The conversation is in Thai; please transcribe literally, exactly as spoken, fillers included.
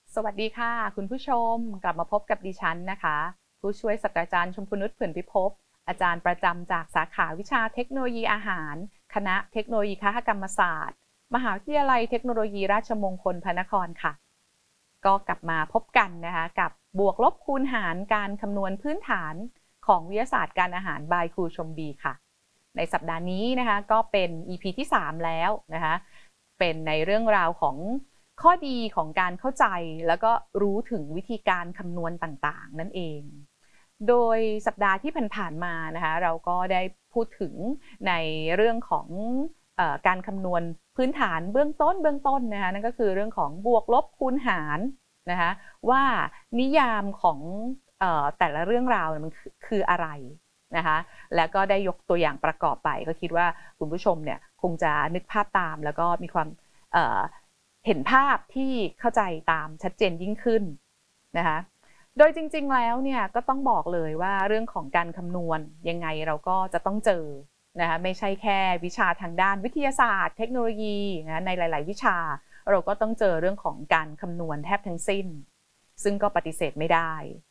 สวัสดีค่ะคุณผู้ชมกลับมาพบกับดิฉันนะคะผู้ช่วยศาสตราจารย์ชมพูนุชเผื่อนพิภพอาจารย์ประจำจากสาขาวิชาเทคโนโลยีอาหารคณะเทคโนโลยีคหกรรมศาสตร์มหาวิทยาลัยเทคโนโลยีราชมงคลพระนครค่ะก็กลับมาพบกันนะคะกับบวกลบคูณหารการคำนวณพื้นฐานของวิทยาศาสตร์การอาหารบายครูชมบีค่ะในสัปดาห์นี้นะคะก็เป็น อี พี ที่สามแล้วนะคะเป็นในเรื่องราวของข้อดีของการเข้าใจแล้วก็รู้ถึงวิธีการคำนวณต่างๆนั่นเองโดยสัปดาห์ที่ผ่านๆมานะคะเราก็ได้พูดถึงในเรื่องของเอ่อการคำนวณพื้นฐานเบื้องต้นเบื้องต้นนะคะนั่นก็คือเรื่องของบวกลบคูณหารนะคะว่านิยามของเอ่อแต่ละเรื่องราวมันคือคืออะไรนะคะแล้วก็ได้ยกตัวอย่างประกอบไปก็คิดว่าคุณผู้ชมเนี่ยคงจะนึกภาพตามแล้วก็มีความเอ่อเห็นภาพที่เข้าใจตามชัดเจนยิ่งขึ้นนะคะโดยจริงๆแล้วเนี่ยก็ต้องบอกเลยว่าเรื่องของการคำนวณยังไงเราก็จะต้องเจอนะคะไม่ใช่แค่วิชาทางด้านวิทยาศาสตร์เทคโนโลยีนะในหลายๆวิชาเราก็ต้องเจอเรื่องของการคำนวณแทบทั้งสิ้นซึ่งก็ปฏิเสธไม่ได้